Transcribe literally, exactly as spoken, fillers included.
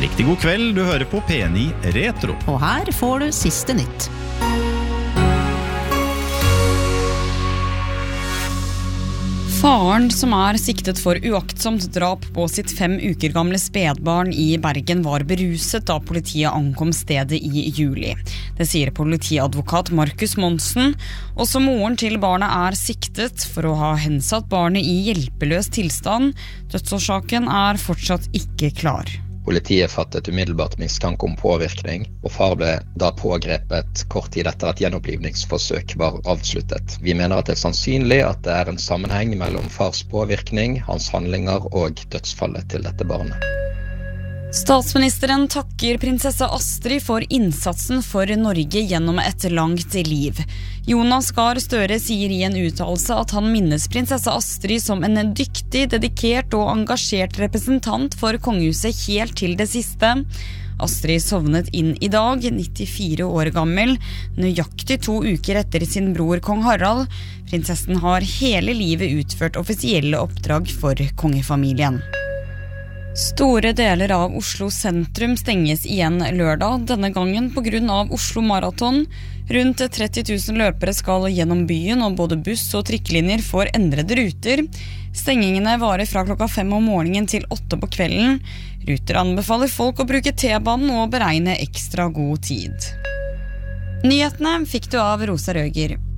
Riktig god kveld, du hører på P ni Retro. Og her får du siste nytt. Faren som er siktet for uaktsomt drap på sitt fem uker gamle spedbarn i Bergen var beruset da politiet ankom stedet i juli. Det sier politiadvokat Markus Monsen. Også moren til barnet er siktet for å ha hensatt barnet i hjelpeløs tilstand. Dødsårsaken er fortsatt ikke klar. Politiet fattet umiddelbart mistanke om påvirkning, og far ble da pågrepet kort tid etter at gjenopplivningsforsøk var avsluttet. Vi mener at det er sannsynlig at det er en sammenheng mellom fars påvirkning, hans handlinger og dødsfallet til dette barnet. Statsministeren takker prinsesse Astrid for innsatsen for Norge gjennom et langt liv. Jonas Gahr Støre sier i en uttalelse at han minnes prinsesse Astrid som en dyktig, dedikert og engasjert representant for kongehuset helt til det siste. Astrid sovnet inn i dag, nittifire år gammel, nøyaktig to uker etter sin bror kong Harald. Prinsessen har hele livet utført offisielle oppdrag for kongefamilien. Store deler av Oslo sentrum stenges igjen lørdag, denne gangen på grunn av Oslo Marathon. Rundt tretti tusen løpere skal gjennom byen, og både buss- og trikkelinjer får endrede ruter. Stengingene varer fra klokka fem om morgenen til åtte på kvelden. Ruter anbefaler folk å bruke T-banen og beregne ekstra god tid. Nyhetene fikk du av Rosa Røger.